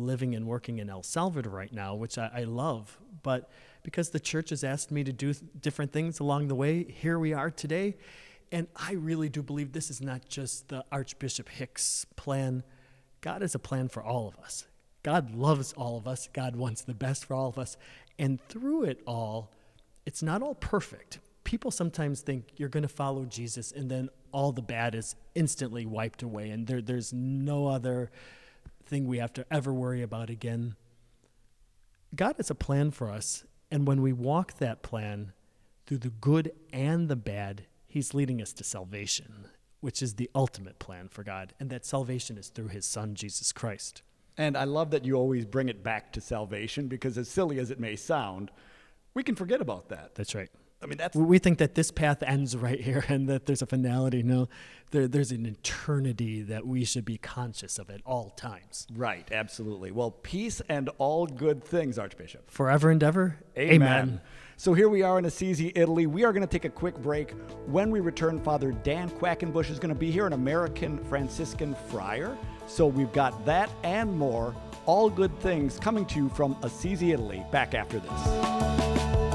living and working in El Salvador right now, which I love. But because the church has asked me to do different things along the way, here we are today. And I really do believe this is not just the Archbishop Hicks plan. God has a plan for all of us. God loves all of us. God wants the best for all of us. And through it all, it's not all perfect. People sometimes think you're going to follow Jesus and then all the bad is instantly wiped away and there's no other thing we have to ever worry about again. God has a plan for us, and when we walk that plan through the good and the bad, he's leading us to salvation, which is the ultimate plan for God, and that salvation is through his Son, Jesus Christ. And I love that you always bring it back to salvation, because as silly as it may sound, we can forget about that. That's right. I mean, we think that this path ends right here and that there's a finality. No, there's an eternity that we should be conscious of at all times. Right, absolutely. Well, peace and all good things, Archbishop. Forever and ever. Amen. So here we are in Assisi, Italy. We are going to take a quick break. When we return, Father Dan Quackenbush is going to be here, an American Franciscan friar. So we've got that and more, all good things, coming to you from Assisi, Italy. Back after this.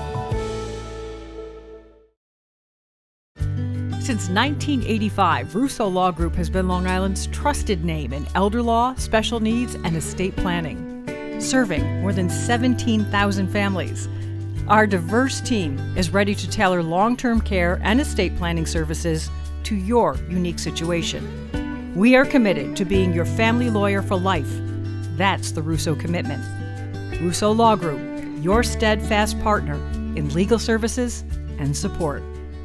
Since 1985, Russo Law Group has been Long Island's trusted name in elder law, special needs, and estate planning, serving more than 17,000 families. Our diverse team is ready to tailor long-term care and estate planning services to your unique situation. We are committed to being your family lawyer for life. That's the Russo commitment. Russo Law Group, your steadfast partner in legal services and support.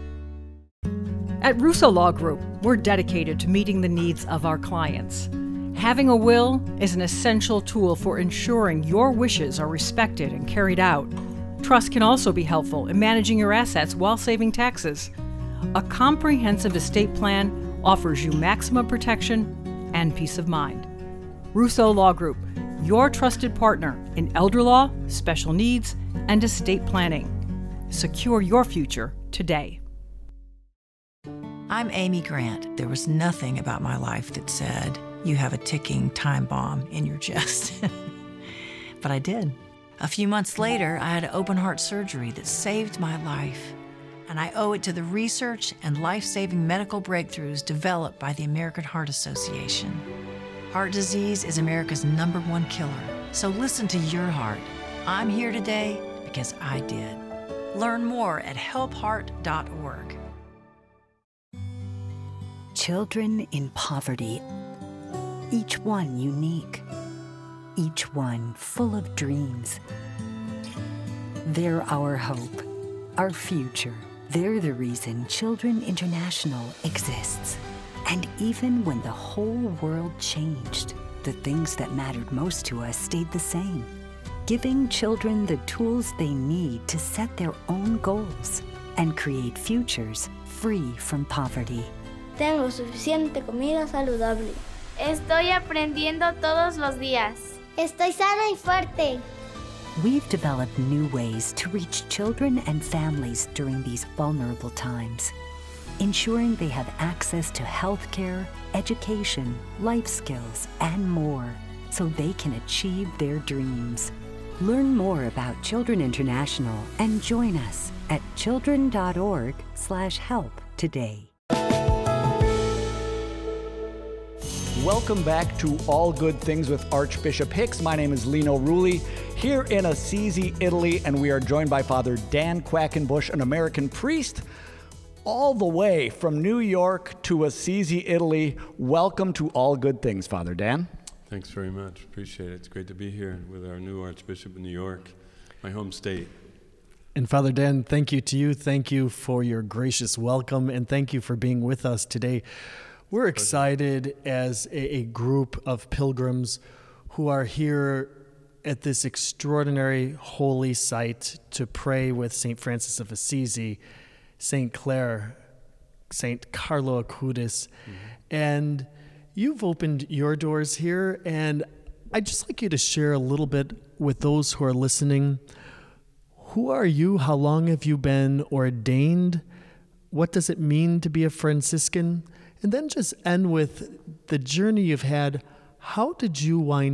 At Russo Law Group, we're dedicated to meeting the needs of our clients. Having a will is an essential tool for ensuring your wishes are respected and carried out. Trust can also be helpful in managing your assets while saving taxes. A comprehensive estate plan offers you maximum protection and peace of mind. Russo Law Group, your trusted partner in elder law, special needs, and estate planning. Secure your future today. I'm Amy Grant. There was nothing about my life that said, you have a ticking time bomb in your chest. But I did. A few months later, I had open heart surgery that saved my life. And I owe it to the research and life-saving medical breakthroughs developed by the American Heart Association. Heart disease is America's #1 killer. So listen to your heart. I'm here today because I did. Learn more at helpheart.org. Children in poverty, each one unique, each one full of dreams. They're our hope, our future. They're the reason Children International exists. And even when the whole world changed, the things that mattered most to us stayed the same. Giving children the tools they need to set their own goals and create futures free from poverty. Tengo suficiente comida saludable. Estoy aprendiendo todos los días. Estoy sana y fuerte. We've developed new ways to reach children and families during these vulnerable times, ensuring they have access to health care, education, life skills, and more, so they can achieve their dreams. Learn more about Children International and join us at children.org/help today. Welcome back to All Good Things with Archbishop Hicks. My name is Lino Rulli, here in Assisi, Italy, and we are joined by Father Dan Quackenbush, an American priest, all the way from New York to Assisi, Italy. Welcome to All Good Things, Father Dan. Thanks very much. Appreciate it. It's great to be here with our new Archbishop in New York, my home state. And Father Dan, thank you to you. Thank you for your gracious welcome, and thank you for being with us today. We're excited as a group of pilgrims who are here at this extraordinary holy site to pray with St. Francis of Assisi, St. Clare, St. Carlo Acutis. And you've opened your doors here, and I'd just like you to share a little bit with those who are listening. Who are you? How long have you been ordained? What does it mean to be a Franciscan? And then just end with the journey you've had. How did you wind